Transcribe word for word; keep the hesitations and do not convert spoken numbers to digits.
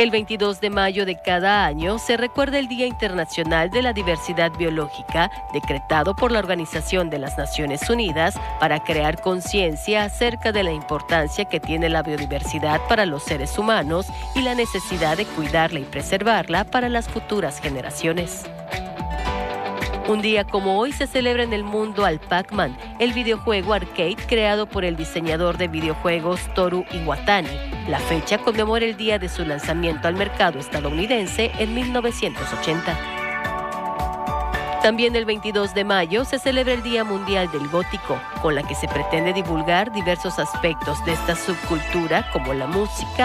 El veintidós de mayo de cada año se recuerda el Día Internacional de la Diversidad Biológica, decretado por la Organización de las Naciones Unidas para crear conciencia acerca de la importancia que tiene la biodiversidad para los seres humanos y la necesidad de cuidarla y preservarla para las futuras generaciones. Un día como hoy se celebra en el mundo al Pac-Man, el videojuego arcade creado por el diseñador de videojuegos Toru Iwatani. La fecha conmemora el día de su lanzamiento al mercado estadounidense en mil novecientos ochenta. También el veintidós de mayo se celebra el Día Mundial del Gótico, con la que se pretende divulgar diversos aspectos de esta subcultura como la música,